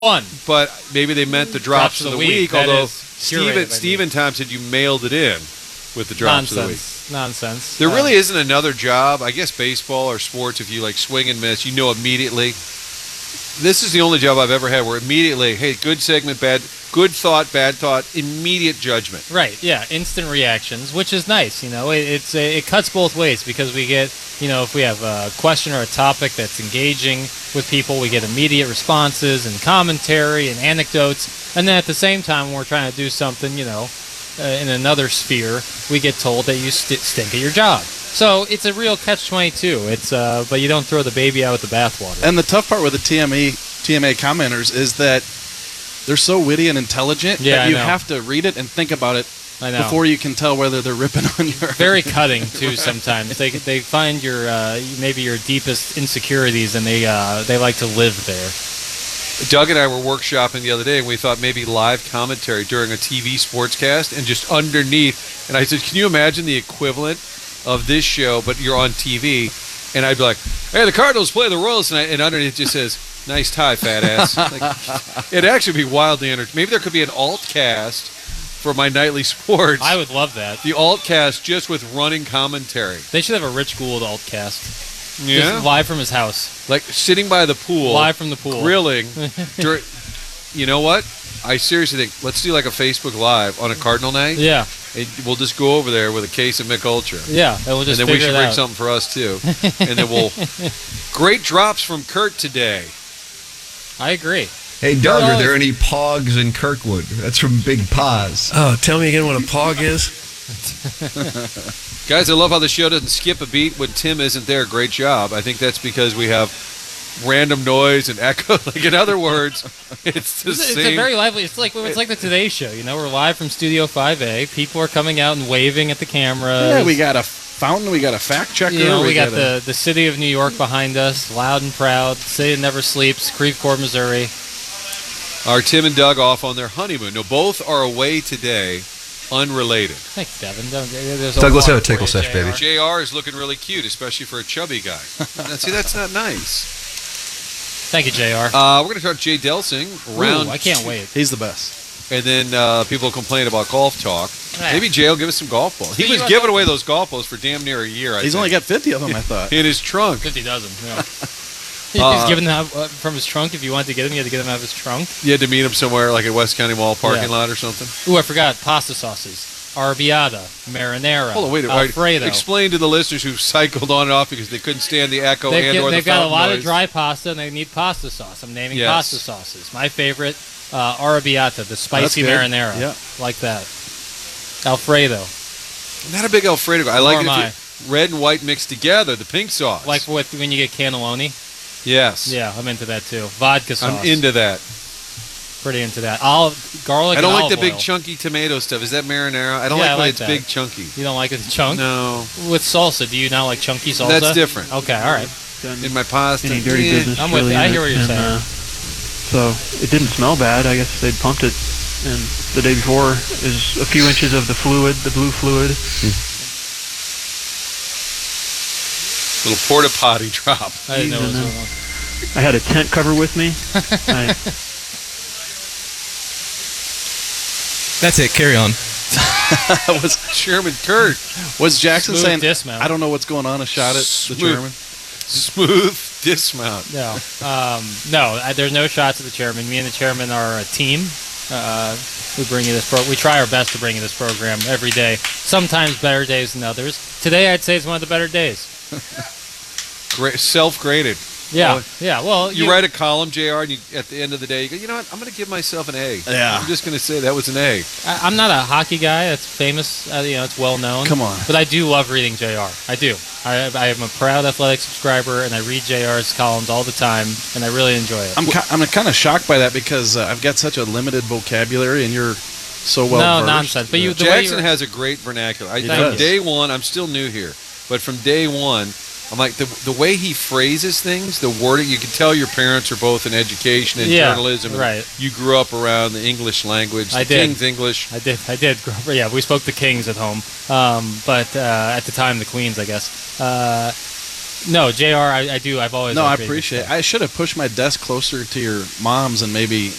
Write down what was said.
one. But maybe they meant the drops of the week. Although Steven Tom said you mailed it in with the drops of the week. Nonsense. There really isn't another job. I guess baseball or sports, if you like swing and miss, you know immediately. This is the only job I've ever had where immediately, hey, good segment, good thought, bad thought, immediate judgment. Right, yeah, instant reactions, which is nice. It cuts both ways because we get, if we have a question or a topic that's engaging with people, we get immediate responses and commentary and anecdotes. And then at the same time, when we're trying to do something, in another sphere, we get told that you stink at your job. So it's a real catch-22. But you don't throw the baby out with the bathwater. And the tough part with the TMA commenters is that they're so witty and intelligent that you have to read it and think about it before you can tell whether they're ripping on your... Very cutting, too, sometimes. They find your maybe your deepest insecurities, and they like to live there. Doug and I were workshopping the other day, and we thought maybe live commentary during a TV sportscast and just underneath. And I said, can you imagine the equivalent of this show, but you're on TV? And I'd be like, hey, the Cardinals play the Royals tonight. And underneath it just says, nice tie, fat ass. It'd actually be wildly entertaining. Maybe there could be an alt cast for my nightly sports. I would love that. The alt cast just with running commentary. They should have a Rich Gould alt cast. Yeah. Just live from his house. Like sitting by the pool. Live from the pool. Grilling. You know what? I seriously think, let's do like a Facebook Live on a Cardinal night. Yeah. And we'll just go over there with a case of Mick Ultra. Yeah. And we'll just and then we figure should it bring out. something for us too. And then we'll... Great drops from Kurt today. I agree. Hey, Doug, are there any pogs in Kirkwood? That's from Big Paws. Oh, tell me again what a pog is. Guys, I love how the show doesn't skip a beat when Tim isn't there. Great job. I think that's because we have random noise and echo. Like, in other words, it's the same. It's a very lively. It's like the Today Show. We're live from Studio 5A. People are coming out and waving at the cameras. Yeah, we got a fountain. We got a fact checker. We got the city of New York behind us, loud and proud. City that never sleeps, Shreveport, Missouri. Are Tim and Doug off on their honeymoon? No, both are away today, unrelated. Thanks, Devin. Doug, let's have a tickle sesh, baby. JR is looking really cute, especially for a chubby guy. See, that's not nice. Thank you, JR. We're going to start Jay Delsing. I can't wait. He's the best. And then people complain about golf talk. Maybe Jay will give us some golf balls. He was giving away those golf balls for damn near a year, He's only got 50 of them, I thought. In his trunk. 50 dozen, yeah. He's giving them from his trunk. If you wanted to get them, you had to get them out of his trunk. You had to meet him somewhere, like at West County Mall parking lot or something. Ooh, I forgot. Pasta sauces. Arrabbiata, marinara, Hold on, wait. Alfredo. Explain to the listeners who've cycled on and off because they couldn't stand the echo or the fountain noise. They've got a lot of dry pasta, and they need pasta sauce. I'm naming pasta sauces. My favorite, Arrabbiata, the spicy marinara. Yeah. Like that. Alfredo. I'm not a big Alfredo guy. I like it if red and white mixed together, the pink sauce. Like when you get cannelloni? Yes. Yeah, I'm into that too. Vodka sauce. I'm into that. Pretty into that. Garlic. I don't and like the olive big oil. chunky tomato stuff. Is that marinara? I don't like when it's that. big chunky. You don't like it chunk? No. With salsa, do you not like chunky salsa? That's different. Okay, all right. In my pasta. Any dirty business. I'm with you. I hear what you're saying. So it didn't smell bad. I guess they'd pumped it, and the day before is a few inches of the fluid, the blue fluid. Little porta potty drop. I didn't know what was going on. I had a tent cover with me. That's it. Carry on. Was Chairman Kurt. Was Jackson Smooth saying, dismount. I don't know what's going on, a shot at the chairman? Smooth dismount. No. There's no shots at the chairman. Me and the chairman are a team. We bring you this we try our best to bring you this program every day. Sometimes better days than others. Today, I'd say is one of the better days. Great, self-graded. Yeah, Well, you write a column, JR, and at the end of the day, you go, you know what? I'm going to give myself an A. Yeah. I'm just going to say that was an A. I'm not a hockey guy. That's famous. It's well known. Come on. But I do love reading JR. I do. I am a proud Athletic subscriber, and I read JR's columns all the time, and I really enjoy it. I'm kind of shocked by that because I've got such a limited vocabulary, and you're so well versed. No, nonsense. But Jackson has a great vernacular. From day one, I'm still new here, but from day one, I'm like, the way he phrases things, the wording, you can tell your parents are both in education and journalism. Right. You grew up around the English language, the King's English. I did. Yeah, we spoke the Kings at home. But at the time, the Queens, I guess. No, JR, I do. I've always. No, I appreciate it. I should have pushed my desk closer to your mom's and maybe